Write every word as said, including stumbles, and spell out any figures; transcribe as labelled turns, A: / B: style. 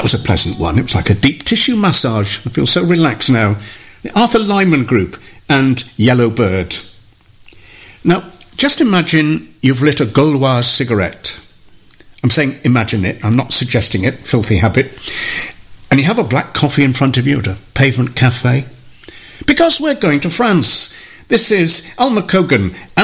A: was a pleasant one. It was like a deep tissue massage. I feel so relaxed now. The Arthur Lyman Group and Yellow Bird. Now, just imagine you've lit a Gauloise cigarette. I'm saying imagine it. I'm not suggesting it. Filthy habit. And you have a black coffee in front of you at a pavement cafe. Because we're going to France. This is Alma Cogan.